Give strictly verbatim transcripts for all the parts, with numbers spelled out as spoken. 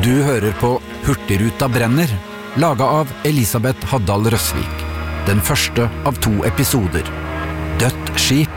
Du hører på Hurtigruta brenner, laget av Elisabeth Haddal Røsvik. Den første av to episoder. Dødt skip.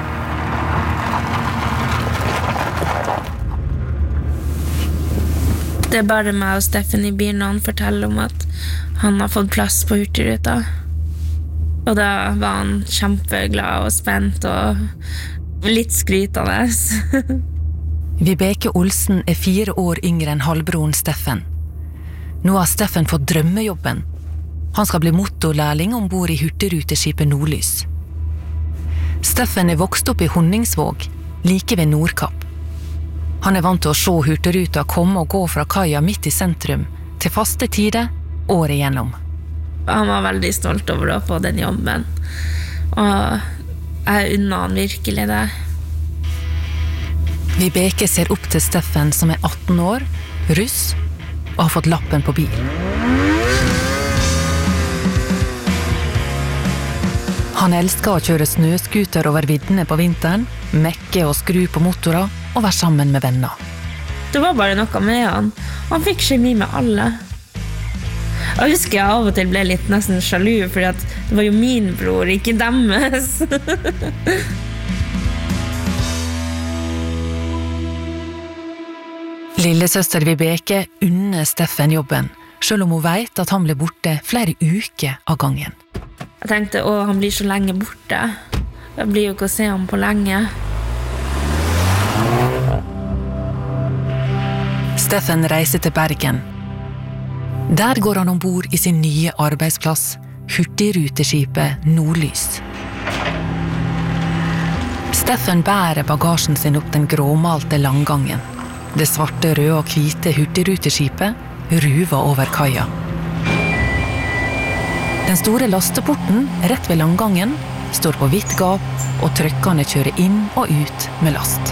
Det er bare meg og Steffen i bilen når han forteller om at han har fått plass på Hurtigruta. Og da var han kjempeglad og spent og litt skrytende. Vibeke Olsen er fire år yngre enn halvbroren Steffen. Nå har Steffen fått drømmejobben. Han skal bli motorlærling ombord i hurtigruteskipet Nordlys. Steffen er vokst opp i Honningsvåg, like ved Nordkapp. Han er vant til å se hurtigruta komme og gå fra kaia midt i sentrum, til faste tider, året igjennom. Han var veldig stolt over å få den jobben, og jeg unner han virkelig det. Vibeke ser opp til Steffen som er atten år, russ, og har fått lappen på bil. Han elsker å kjøre snøskuter over viddene på vinteren, mekke og skru på motorer og være sammen med venner. Det var bare noe med han. Han fikk kjemi med alle. Jeg husker jeg av og til ble litt nesten sjalu, fordi at det var jo min bror, ikke deres. Lillesøster Vibeke unner Steffen jobben, selv om hun vet at han ble borte flere uker av gangen. Jeg tenkte, å, han blir så lenge borte. Det blir jo ikke å se ham på lenge. Steffen reiser til Bergen. Der går han ombord i sin nye arbeidsplass, Hurtigruteskipet Nordlys. Steffen bærer bagasjen sin opp den gråmalte langgangen. Det svarte, røde og hvite Hurtigruteskipet ruver over kaia. Den store lasteporten, rett ved langgangen, står på vidt gap, og trøkkene kjører inn og ut med last.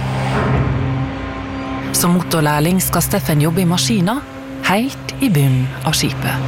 Som motorlærling skal Steffen jobbe i maskiner, helt i bunnen av skipet.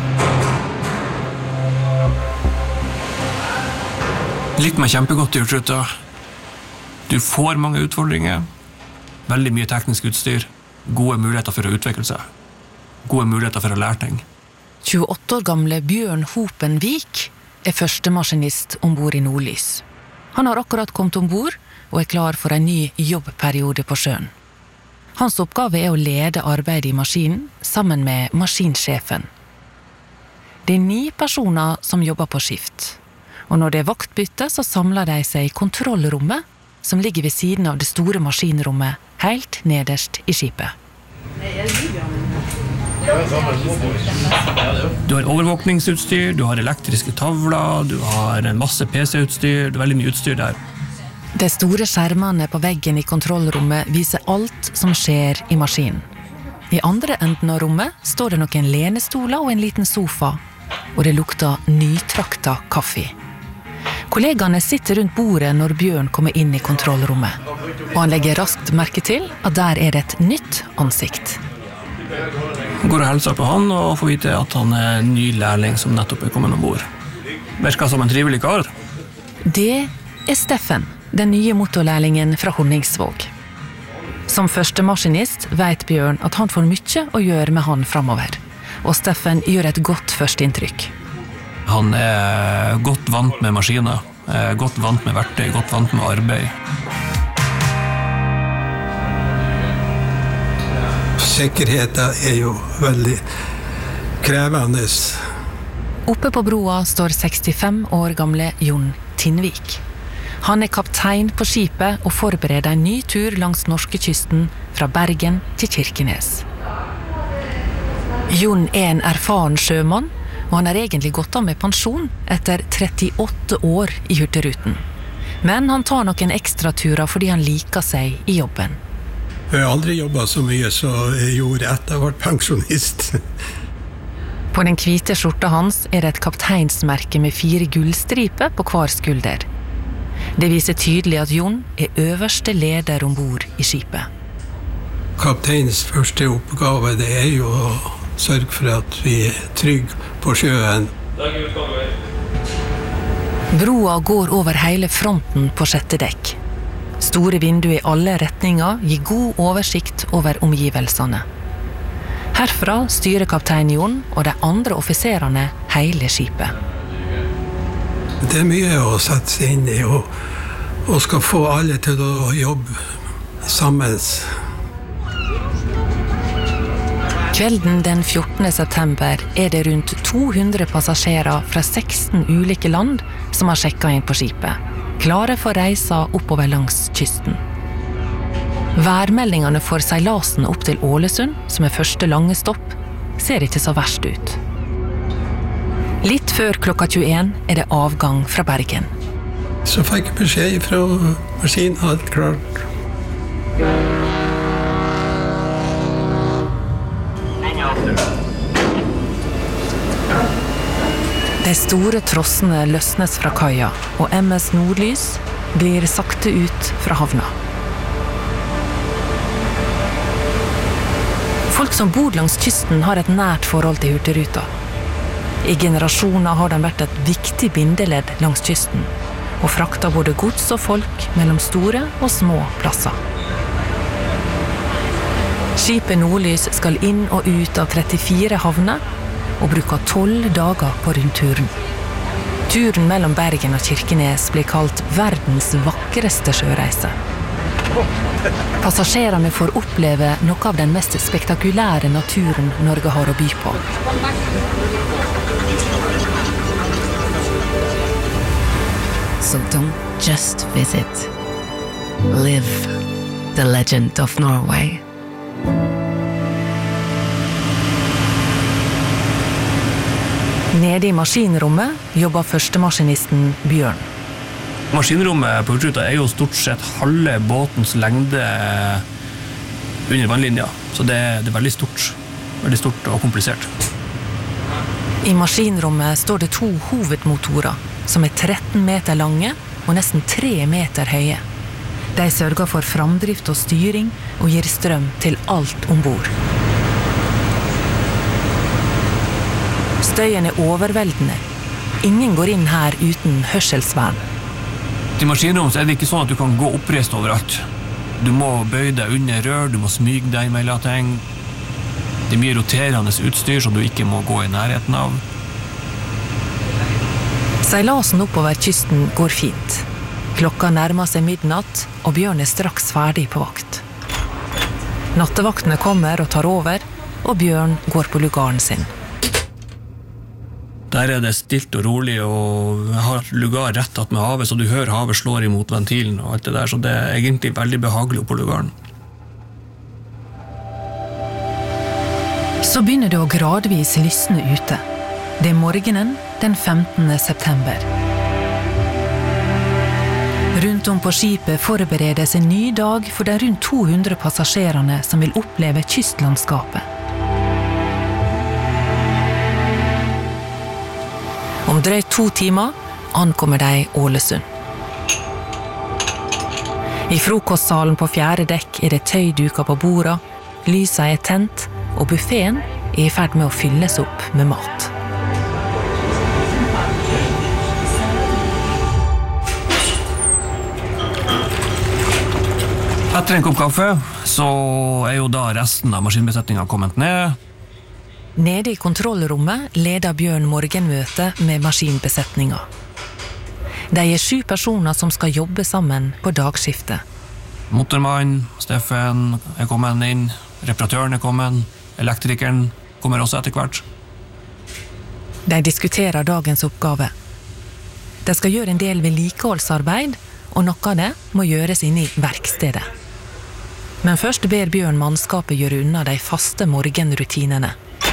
Liker meg kjempegodt i Hurtigruta. Du får mange utfordringer, veldig mye teknisk utstyr, gode muligheter for å utvikle seg, gode muligheter for å lære ting. tjueåtte år gamle Bjørn Hopenvik er første maskinist ombord i Nordlys. Han har akkurat kommet ombord og er klar for en ny jobbperiode på sjøen. Hans oppgave er å lede arbeidet i maskinen sammen med maskinsjefen. Det er ni personer som jobber på skift, og når det er vaktbytte så samler de seg i kontrollrommet, som ligger ved siden av det store maskinrommet, helt nederst i skipet. Du har overvåkningsutstyr, du har elektriske tavler, du har en masse P C-utstyr, det er veldig mye utstyr der. De store skjermene på veggen i kontrollrommet viser alt som skjer i maskinen. I andre enden av rommet står det noen lenestoler og en liten sofa, og det lukter nytrakta kaffe. Kollegaene sitter rundt bordet når Bjørn kommer inn i kontrollrommet, og han legger raskt merke til at der er det et nytt ansikt. Jeg går og hilser på han og får vite at han er en ny lærling som nettopp er kommet ombord. Virker som en trivelig kar. Det er Steffen, den nye motorlærlingen fra Honningsvåg. Som første maskinist vet Bjørn at han får mye å gjøre med han fremover, og Steffen gjør et godt førsteinntrykk. Han er godt vant med maskiner, godt vant med verktøy, godt vant med arbeid. Sikkerheten er jo veldig krevende. Oppe på broa står sekstifem år gamle Jon Tinnvik. Han er kaptein på skipet og forbereder en ny tur langs norskekysten fra Bergen til Kirkenes. Jon er en erfaren sjømann, og han har egentlig gått av med pensjon etter trettiåtte år i Hurtigruten. Men han tar noen ekstra turer fordi han liker seg i jobben. Jeg har aldri jobbet så mye så jeg gjorde etter jeg ble pensjonist. På den hvite skjorta hans er det et kapteinsmerke med fire gullstriper på hver skulder. Det viser tydelig at Jon er øverste leder ombord i skipet. Kapteinens første oppgave det er jo å sørge for at vi er trygge på sjøen. Broa går over hele fronten på sjette dekk. Store vinduer i alle retninger gir god oversikt over omgivelsene. Herfra styrer kaptein Jon og de andre offiserene hele skipet. Det er mye å sette seg inn i, og, og skal få alle til å jobbe sammen. Kvelden den fjortende september er det rundt to hundre passasjerer fra seksten ulike land som har sjekket inn på skipet, klare for reisa oppover langs kysten. Værmeldingene for seilasen opp til Ålesund, som er første lange stopp, ser ikke så verst ut. Litt før klokka tjueen er det avgang fra Bergen. Så fikk jeg beskjed fra maskinen, alt klart. De store trossene løsnes fra kaia, og M S Nordlys blir sakte ut fra havna. Folk som bor langs kysten har et nært forhold til Hurtigruta. I generasjoner har den vært et viktig bindeledd langs kysten, og frakta både gods og folk mellom store og små plasser. Skipet Nordlys skal inn og ut av trettifire havner, og bruker tolv dager på rundturen. Turen mellom Bergen og Kirkenes blir kalt verdens vakreste sjøreise. Passasjerene får oppleve noe av den mest spektakulære naturen Norge har å by på. So don't just visit. Live the legend of Norway. Nede i maskinrommet jobber førstemaskinisten Bjørn. Maskinrommet på Hurtigruta er jo stort sett halve båtens lengde under vannlinja, så det, det er veldig stort, veldig stort og komplisert. I maskinrommet står det to hovedmotorer, som er tretten meter lange og nesten tre meter høye. De sørger for framdrift og styring og gir strøm til alt ombord. Støyen er overveldende. Ingen går inn her uten hørselsvern. I maskinrom så er det ikke sånn at du kan gå oppreist overalt. Du må bøye deg under rør, du må smyge deg mellom ting. Det er mye roterende utstyr som du ikke må gå i nærheten av. Seilasen oppover kysten går fint. Klokka nærmer seg midnatt, og Bjørn er straks ferdig på vakt. Nattevaktene kommer og tar over, og Bjørn går på lugaren sin. Der er det stilt og rolig, og jeg har lugar rett att med havet, så du hører havet slår imot ventilen og alt det der, så det er egentlig veldig behagelig på lugaren. Så begynner det å gradvis lysne ute. Det er morgenen den femtende september. Rundt om på skipet forberedes en ny dag for de rundt to hundre passasjerene som vil oppleve kystlandskapet. Om drøyt to timer ankommer de Ålesund. I frokostsalen på fjerde dekk er det tøyduker på borda, lysa er tent, og buffeten er i ferd med å fylles opp med mat. Etter en kopp kaffe, så er jo da resten av maskinbesetningen kommet ned. Nede i kontrollrommet leder Bjørn morgenmøte med maskinbesetninga. De er sju personer som skal jobbe sammen på dagskiftet. Motormann, Steffen er kommet inn, reparatøren er kommet, elektrikeren kommer også etter hvert. De diskuterer dagens oppgave. De skal gjøre en del vedlikeholdsarbeid, og noe av det må gjøres inne i verkstedet. Men først ber Bjørn mannskapet gjøre unna de faste morgenrutinene.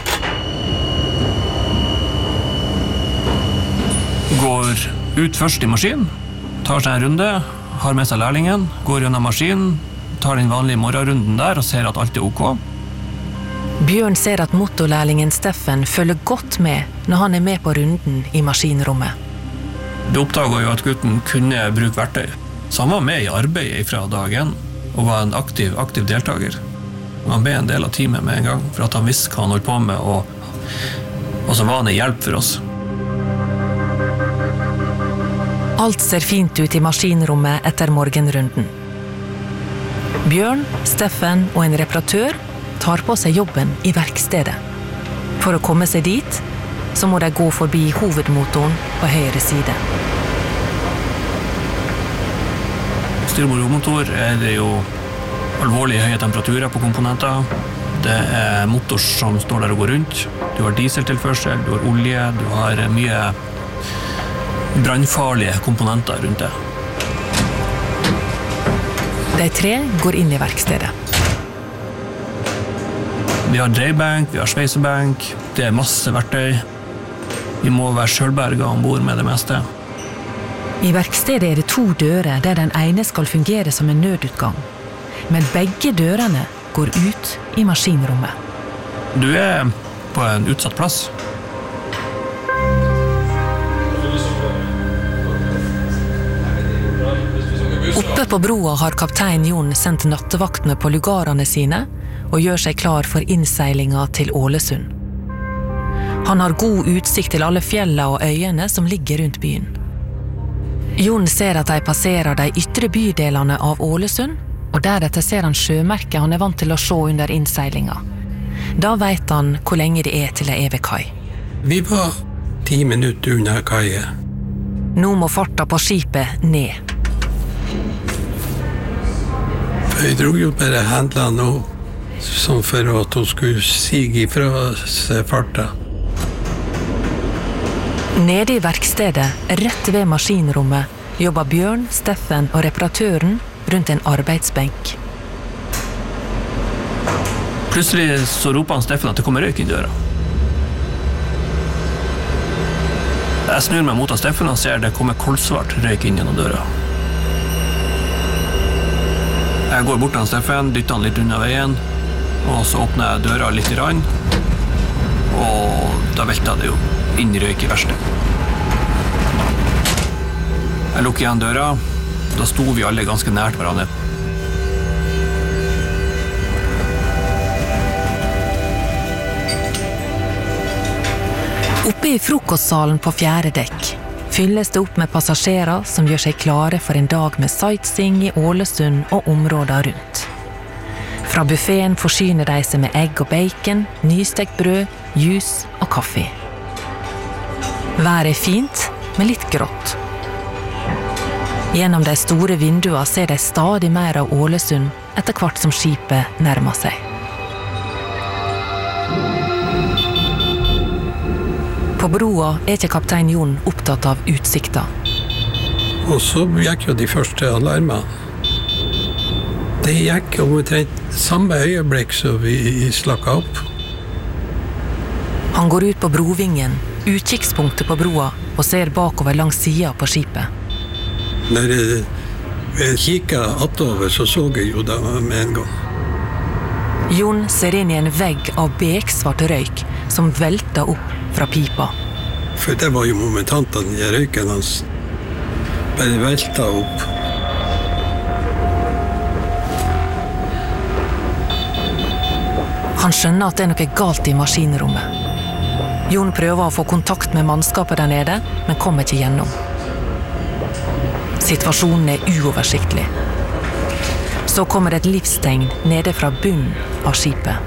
Går ut først i maskin, tar seg en runde, har med seg lærlingen, går gjennom maskinen, tar den vanlige morgenrunden der og ser at alt er ok. Bjørn ser at motorlærlingen Steffen følger godt med når han er med på runden i maskinrommet. Du oppdager jo at gutten kunne bruke verktøy. Så han var med i arbeidet fra dagen og var en aktiv, aktiv deltaker. Han ble en del av teamet med en gang, for at han visste hva han holdt på med, og, og så var han en hjelp for oss. Alt ser fint ut i maskinrommet etter morgenrunden. Bjørn, Steffen og en reparatør tar på seg jobben i verkstedet. For å komme seg dit, så må de gå forbi hovedmotoren på høyre side. Styrbordmotor er det jo alvorlig høye temperaturer på komponenter. Det er motor som står der og går rundt. Du har dieseltilførsel, du har olje, du har mye brannfarlige komponenter rundt det. De tre går inn i verkstedet. Vi har dreiebenk, vi har sveisebenk, det er masse verktøy. Vi må være selvberget ombord med det meste. I verkstedet er det to dører der den ene skal fungere som en nødutgang. Men begge dørene går ut i maskinrommet. Du er på en utsatt plass. Oppe på broa har kaptein Jon sendt nattevaktene på lugarene sine og gjør seg klar for innseilinga til Ålesund. Han har god utsikt til alle fjella og øyene som ligger rundt byen. Jon ser at de passerer de ytre bydelene av Ålesund, og deretter ser han sjømerket han er vant til å se under innseilinga. Da vet han hvor lenge det er til de er ved kai. Vi var ti minutter unna kaie. Nå må farta på skipet ned. Jeg dro jo bare hendene opp, sånn for at hun skulle sige ifra seg farta. Nede i verkstedet, rett ved maskinrommet, jobber Bjørn, Steffen og reparatøren rundt en arbeidsbenk. Plutselig så roper han Steffen at det kommer røyk inn døra. Jeg snur meg mot Steffen og ser det kommer koldsvart røyk inn gjennom døra. Jeg går bort til Steffen, dytter han litt unna veien, og så åpner jeg døra litt i rann, og da velter det jo inn røyk i verkstedet. Jeg lukker igjen døra, da sto vi alle ganske nært hverandre. Oppe i frokostsalen på fjerde dekk fylles det opp med passasjerer som gjør seg klare for en dag med sightseeing i Ålesund og områder rundt. Fra buffeten forsyner de seg med egg og bacon, nystekt brød, juice og kaffe. Været er fint, men litt grått. Gjennom de store vinduene ser de stadig mer av Ålesund etter hvert som skipet nærmer seg. På broa er ikke kaptein Jon opptatt av utsikta. Og så gikk jo de første alarmene. Det gikk omtrent samme øyeblikk så vi slakket opp. Han går ut på brovingen, utkikkspunktet på broa, og ser bakover langs sida på skipet. Når jeg, jeg kikket attover, så så jeg jo det med en gang. Jon ser inn i en vegg av beksvart røyk som velter opp fra pipa. For det var jo momentant at den røyken hans bare veltet opp. Han skjønner at det er noe galt i maskinrommet. Jon prøver å få kontakt med mannskapet der nede, men kommer ikke gjennom. Situasjonen er uoversiktlig. Så kommer et livstegn nede fra bunnen av skipet.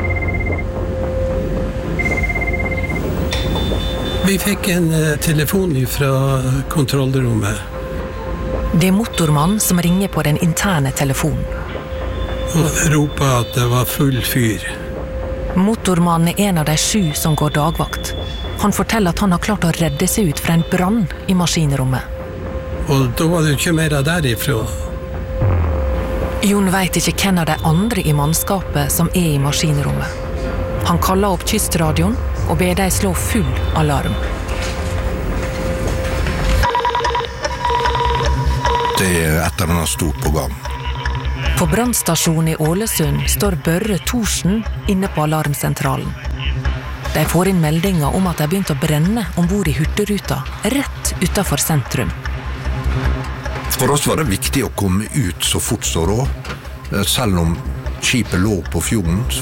Vi fikk en telefon fra kontrollrommet. Det er motormann som ringer på den interne telefonen. Og ropet at det var full fyr. Motormannen er en av de sju som går dagvakt. Han forteller at han har klart å redde seg ut fra en brann i maskinrommet. Og da var det jo ikke mer derifra. Jon vet ikke hvem av de andre i mannskapet som er i maskinrommet. Han kaller opp kystradioen og ber de slå full alarm. Det er et eller annet stort på gang. På brannstasjonen i Ålesund står Børre Thorsen inne på alarmsentralen. De får inn meldinger om at de har begynt å brenne ombord i Hurtigruta, rett utenfor sentrum. For oss var det viktig å komme ut så fort så råd. Selv om skipet lå på fjorden,